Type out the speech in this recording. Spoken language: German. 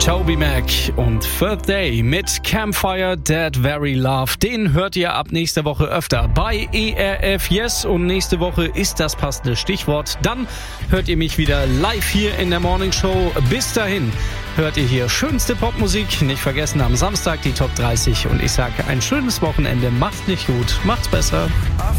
Toby Mac und Third Day mit Campfire Dead Very Love. Den hört ihr ab nächster Woche öfter bei ERF Yes und nächste Woche ist das passende Stichwort. Dann hört ihr mich wieder live hier in der Morning Show. Bis dahin hört ihr hier schönste Popmusik. Nicht vergessen am Samstag die Top 30 und ich sage ein schönes Wochenende. Macht's nicht gut, macht's besser.